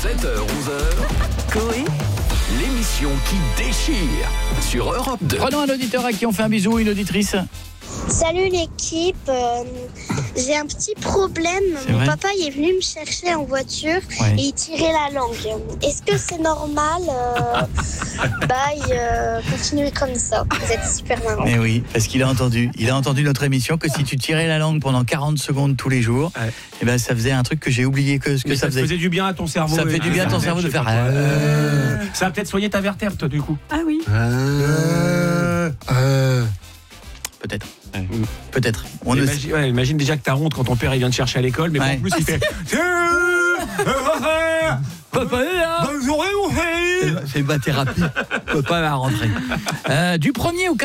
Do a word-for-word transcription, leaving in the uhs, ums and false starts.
sept heures onze heures, Coé, l'émission qui déchire sur Europe deux. Prenons un auditeur à qui on fait un bisou, une auditrice. Salut l'équipe, euh, j'ai un petit problème. C'est Mon vrai papa il est venu me chercher en voiture Ouais. et il tirait la langue. Est-ce que c'est normal euh, Bye, euh, continuez comme ça. Vous êtes super marrant. Mais oui, parce qu'il a entendu, il a entendu notre émission que si tu tirais la langue pendant quarante secondes tous les jours, Ouais. eh ben ça faisait un truc que j'ai oublié que ce que Mais ça ça faisait. faisait du bien à ton cerveau. Ça fait du bien à ton cerveau de faire. Euh, Ça a peut-être soigné ta vertèbre, toi, du coup. Ah oui. Euh, euh. Peut-être. Peut-être. On ne Imagine, ouais, imagine déjà que t'as honte quand ton père il vient te chercher à l'école, mais bon, Ouais. en plus il fait. Papa est là. Bonne journée, mon frère. C'est ma thérapie. Papa va rentrer. Euh, du premier au